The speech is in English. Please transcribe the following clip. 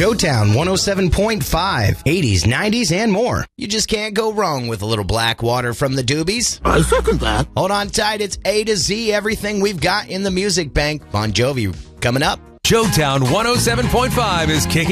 Joetown 107.5, 80s, 90s, and more. You just can't go wrong with a little Blackwater from the Doobies. I second that. Hold on tight, it's A to Z, everything we've got in the music bank. Bon Jovi coming up. Joetown 107.5 is kicking